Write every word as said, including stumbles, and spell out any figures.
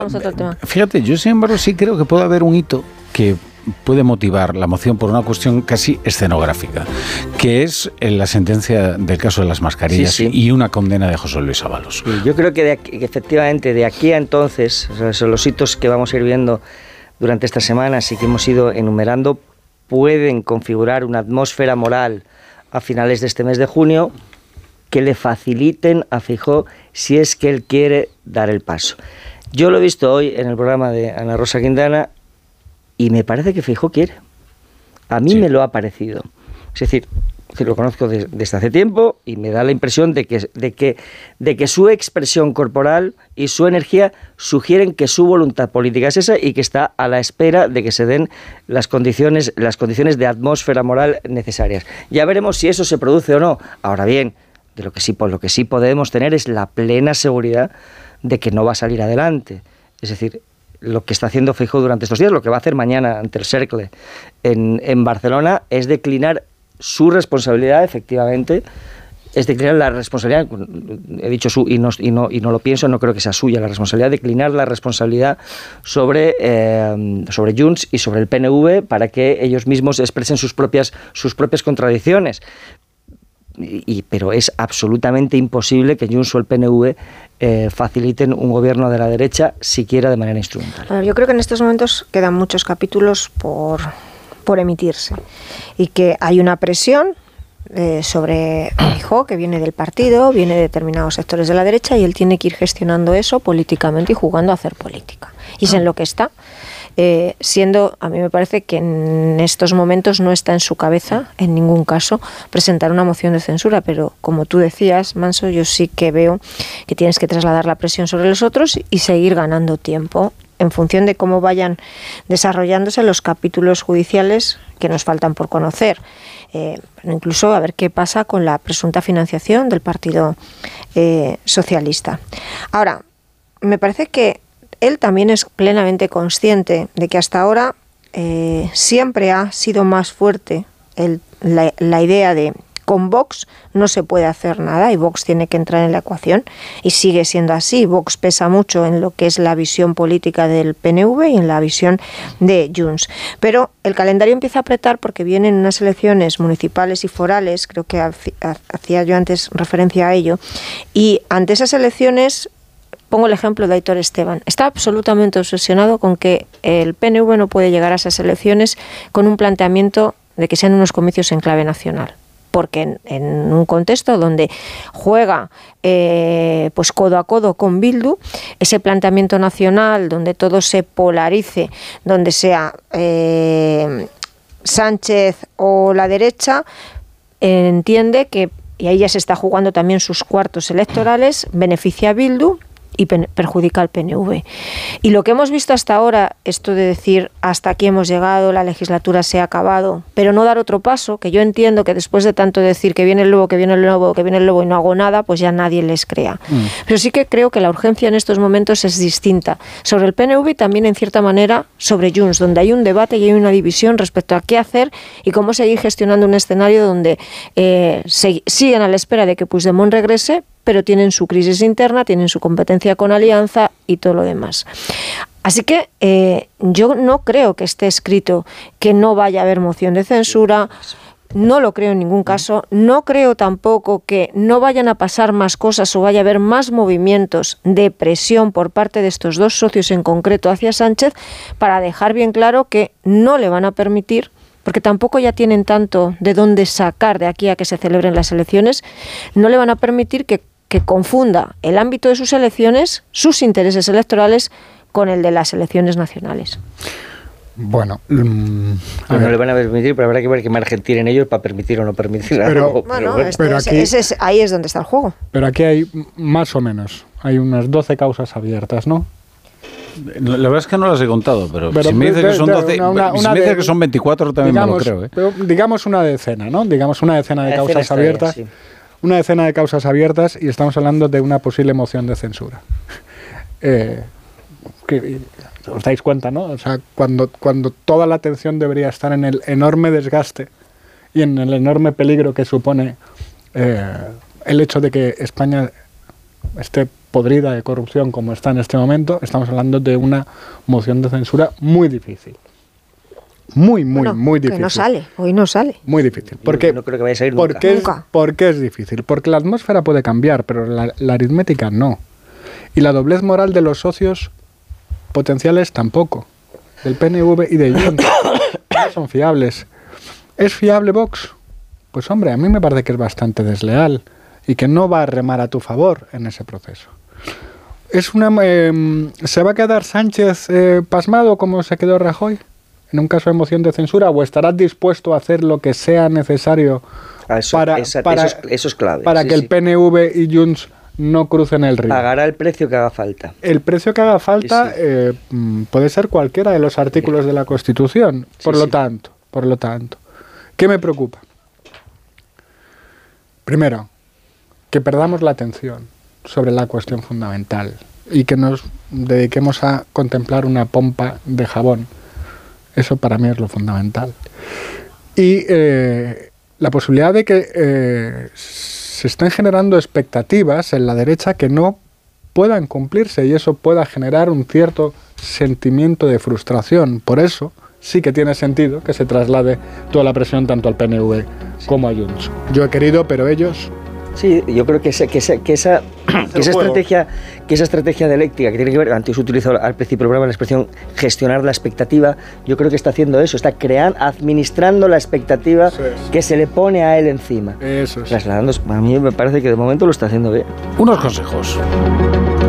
Fíjate, yo sin embargo sí creo que puede haber un hito que puede motivar la moción por una cuestión casi escenográfica, que es la sentencia del caso de las mascarillas sí, sí. y una condena de José Luis Ábalos. Sí, yo creo que, de aquí, que efectivamente de aquí a entonces, o sea, son los hitos que vamos a ir viendo durante estas semanas y que hemos ido enumerando, pueden configurar una atmósfera moral a finales de este mes de junio que le faciliten a Feijóo si es que él quiere dar el paso. Yo lo he visto hoy en el programa de Ana Rosa Quintana y me parece que Feijóo quiere. A mí sí. me lo ha parecido. Es decir, que lo conozco de, desde hace tiempo y me da la impresión de que, de, que, de que su expresión corporal y su energía sugieren que su voluntad política es esa y que está a la espera de que se den las condiciones, las condiciones de atmósfera moral necesarias. Ya veremos si eso se produce o no. Ahora bien, de lo que sí, por lo que sí podemos tener es la plena seguridad de que no va a salir adelante. Es decir, lo que está haciendo Feijóo durante estos días, lo que va a hacer mañana ante el Cercle en, en Barcelona, es declinar su responsabilidad, efectivamente, es declinar la responsabilidad, he dicho su, y no, y, no, y no lo pienso, no creo que sea suya la responsabilidad, declinar la responsabilidad sobre, eh, sobre Junts y sobre el P N V para que ellos mismos expresen sus propias, sus propias contradicciones. Y, y, pero es absolutamente imposible que Junts o el P N V eh, faciliten un gobierno de la derecha siquiera de manera instrumental. Bueno, yo creo que en estos momentos quedan muchos capítulos por, por emitirse y que hay una presión eh, sobre Feijóo que viene del partido, viene de determinados sectores de la derecha y él tiene que ir gestionando eso políticamente y jugando a hacer política. Y es en lo que está. Eh, siendo, a mí me parece que en estos momentos no está en su cabeza, en ningún caso, presentar una moción de censura, pero como tú decías, Manso, yo sí que veo que tienes que trasladar la presión sobre los otros y seguir ganando tiempo en función de cómo vayan desarrollándose los capítulos judiciales que nos faltan por conocer. Eh, incluso a ver qué pasa con la presunta financiación del Partido eh, Socialista. Ahora, me parece que él también es plenamente consciente de que hasta ahora eh, siempre ha sido más fuerte el, la, la idea de con Vox no se puede hacer nada y Vox tiene que entrar en la ecuación y sigue siendo así. Vox pesa mucho en lo que es la visión política del P N V y en la visión de Junts. Pero el calendario empieza a apretar porque vienen unas elecciones municipales y forales, creo que hacía yo antes referencia a ello, y ante esas elecciones pongo el ejemplo de Aitor Esteban. Está absolutamente obsesionado con que el P N V no puede llegar a esas elecciones con un planteamiento de que sean unos comicios en clave nacional. Porque en, en un contexto donde juega eh, pues codo a codo con Bildu, ese planteamiento nacional donde todo se polarice, donde sea eh, Sánchez o la derecha, eh, entiende que, y ahí ya se está jugando también sus cuartos electorales, beneficia a Bildu y perjudica al P N V. Y lo que hemos visto hasta ahora, esto de decir hasta aquí hemos llegado, la legislatura se ha acabado, pero no dar otro paso, que yo entiendo que después de tanto decir que viene el lobo, que viene el lobo, que viene el lobo y no hago nada, pues ya nadie les crea. Mm. Pero sí que creo que la urgencia en estos momentos es distinta. Sobre el P N V y también en cierta manera sobre Junts, donde hay un debate y hay una división respecto a qué hacer y cómo seguir gestionando un escenario donde eh, se, siguen a la espera de que Puigdemont regrese, pero tienen su crisis interna, tienen su competencia con Alianza y todo lo demás. Así que eh, yo no creo que esté escrito que no vaya a haber moción de censura, no lo creo en ningún caso, no creo tampoco que no vayan a pasar más cosas o vaya a haber más movimientos de presión por parte de estos dos socios en concreto hacia Sánchez para dejar bien claro que no le van a permitir, porque tampoco ya tienen tanto de dónde sacar de aquí a que se celebren las elecciones, no le van a permitir que que confunda el ámbito de sus elecciones, sus intereses electorales, con el de las elecciones nacionales. Bueno, mmm, no, no le van a permitir, pero habrá que ver qué margen tienen ellos para permitir o no permitir pero, algo. Bueno, pero, esto pero es, aquí, es, es, ahí es donde está el juego. Pero aquí hay más o menos, hay unas doce causas abiertas, ¿no? La verdad es que no las he contado, pero, pero si me dice que son doce, una, una, si una me dice de, que son veinticuatro también digamos, me lo creo, ¿eh? Pero digamos una decena, ¿no? Digamos una decena de la causas decena abiertas. Bien, sí. Una decena de causas abiertas y estamos hablando de una posible moción de censura. Eh, que, os dais cuenta, ¿no? O sea, cuando, cuando toda la atención debería estar en el enorme desgaste y en el enorme peligro que supone eh, el hecho de que España esté podrida de corrupción como está en este momento, estamos hablando de una moción de censura muy difícil. Muy, muy, bueno, muy difícil. Que no sale, hoy no sale. Muy difícil. Porque, no creo que vaya a salir ¿por nunca. qué, es, Nunca. ¿Por qué es difícil? Porque la atmósfera puede cambiar, pero la, la aritmética no. Y la doblez moral de los socios potenciales tampoco. Del P N V y de Junts. No son fiables. ¿Es fiable Vox? Pues hombre, a mí me parece que es bastante desleal y que no va a remar a tu favor en ese proceso. Es una, eh, ¿se va a quedar Sánchez eh, pasmado como se quedó Rajoy en un caso de moción de censura, o estarás dispuesto a hacer lo que sea necesario eso, para, esa, para, eso, es, eso es clave, para sí, que sí. el P N V y Junts no crucen el río? Pagará el precio que haga falta. El precio que haga falta sí, sí. Eh, puede ser cualquiera de los artículos de la Constitución. Por sí, lo sí. tanto, por lo tanto, ¿qué me preocupa? Primero, que perdamos la atención sobre la cuestión fundamental y que nos dediquemos a contemplar una pompa de jabón. Eso para mí es lo fundamental. Y eh, la posibilidad de que eh, se estén generando expectativas en la derecha que no puedan cumplirse y eso pueda generar un cierto sentimiento de frustración. Por eso sí que tiene sentido que se traslade toda la presión tanto al P N V sí. como a Junts. Yo he querido, pero ellos... Sí, yo creo que esa, que esa, que esa, que esa estrategia, que esa estrategia dialéctica que tiene que ver, antes utilizó al principio del programa la expresión gestionar la expectativa, yo creo que está haciendo eso, está creando, administrando la expectativa eso es. que se le pone a él encima. Eso es. Trasladando, a mí me parece que de momento lo está haciendo bien. Unos consejos.